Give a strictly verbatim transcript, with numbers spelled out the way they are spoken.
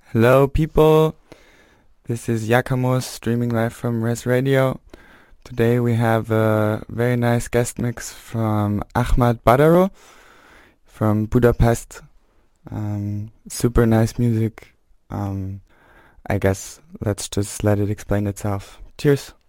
Hello, people. This is Yakamos streaming live from Res Radio. Today we have a very nice guest mix from Ahmad Badaro from Budapest. Um, super nice music. Um, I guess let's just let it explain itself. Cheers.